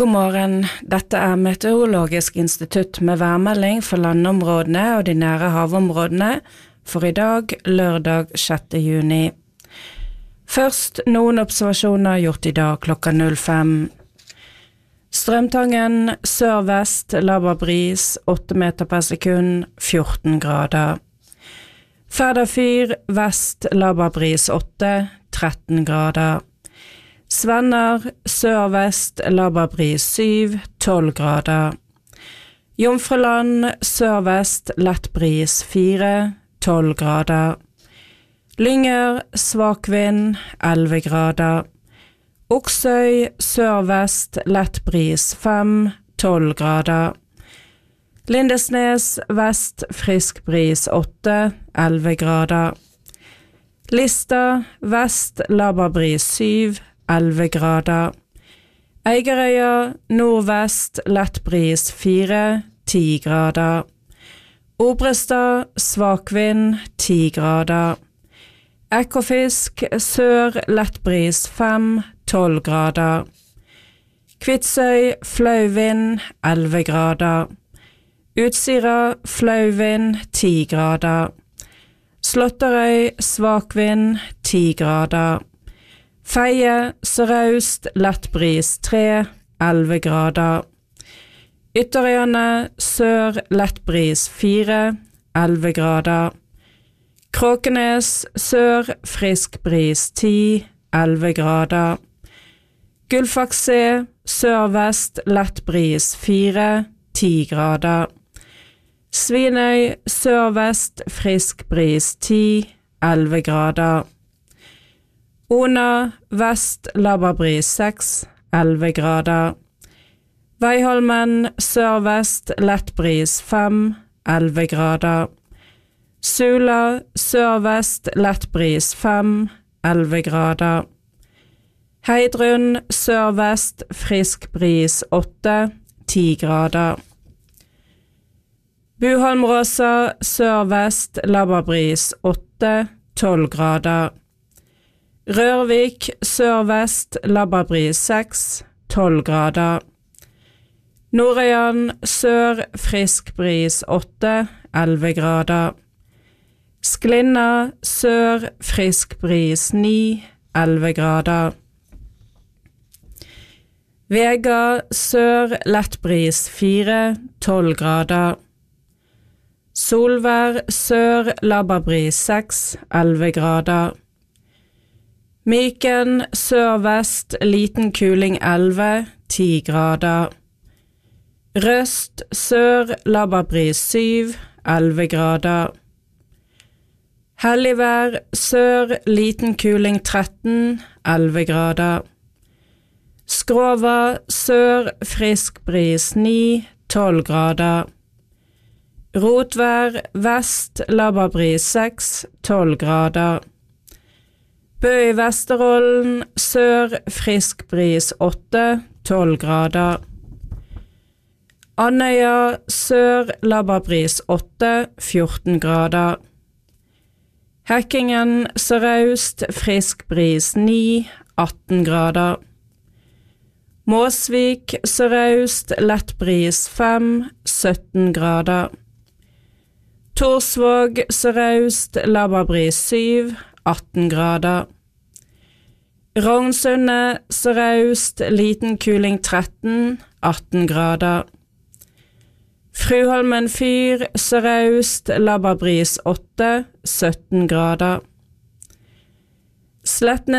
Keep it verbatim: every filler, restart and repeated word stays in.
God morgen, dette er Meteorologisk institutt med værmelding for landområdene og de nære havområdene for i dag, lørdag sjette juni. Først noen observasjoner gjort i dag klokka null fem. Strømtangen sør-vest, laber bris, åtte meter per sekund, fjorten grader. Færderfyr vest, laber bris åtte, tretten grader. Svenner sør-vest, laber bris syv, tolv grader. Jomfruland sør-vest, lett bris fire, tolv grader. Lynger svak vind, elleve grader. Oksøy sør-vest, lett bris fem, tolv grader. Lindesnes vest, frisk bris åtte, elleve grader. Lista vest, laber bris syv, elleve grader. Eigerøya nordvest, lett bris fire, ti grader. Obrestad svak vind, ti grader. Ekofisk sør, lett bris fem, tolv grader. Kvitsøy flau vind, elleve grader. Utsira flau vind, ti grader. Slåtterøy svak vind, ti grader. Feie sørøst, lett bris tre, elleve grader. Ytterøyene sør, lett bris fire, elleve grader. Kråkenes sør, frisk bris ti, elleve grader. Gullfaks-C sør-vest, lett bris fire, ti grader. Svinøy sør-vest, frisk bris ti, elleve grader. Ona vest, laber bris seks, elleve grader. Veiholmen sør-vest, lett bris fem, elleve grader. Sula sør-vest, lett bris fem, elleve grader. Heidrun sør-vest, frisk bris åtte, ti grader. Buholmråsa sør-vest, laber bris åtte, tolv grader. Rørvik sør-vest, laber bris seks, tolv grader. Nordøyan sør, frisk bris åtte, elleve grader. Sklinna sør, frisk bris ni, elleve grader. Vega sør, lett bris fire, tolv grader. Solvær sør, laber bris seks, elleve grader. Myken sør-vest, liten kuling elleve, ti grader. Røst sør, laber bris syv, elleve grader. Helligvær sør, liten kuling tretten, elleve grader. Skrova sør, frisk bris ni, tolv grader. Rotvær vest, laber bris seks, tolv grader. Bø i Vesterålen sør, frisk bris åtte, tolv grader. Andøya sør, laber bris åtte, fjorten grader. Hekkingen sørøst, frisk bris ni, atten grader. Måsvik sørøst, lett bris fem, sytten grader. Torsvåg sørøst, laber bris syv, atten grader. Rognsundet sørøst, liten kuling tretten, atten grader. Fruholmen fyr sørøst, laber bris åtte, sytten grader. Slettnes